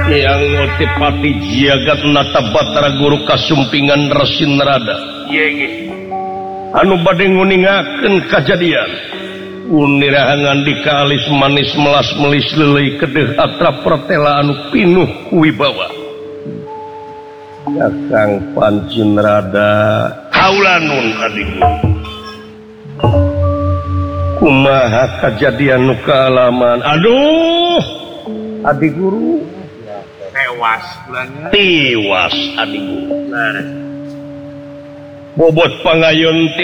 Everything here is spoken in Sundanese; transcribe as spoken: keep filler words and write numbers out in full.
yang ngotipati jagat nata Batara Guru kasumpingan Resin Rada anu bade nguningakeun kajadian unirahangan di kalis manis melas melis leuleui kedeh atra pertela anu pinuh wibawa Kakang Pancin Rada kaula nun adiku kumaha kajadian nu kaalaman aduh adi guru tewas tiwas adi guru bobot pangayun ti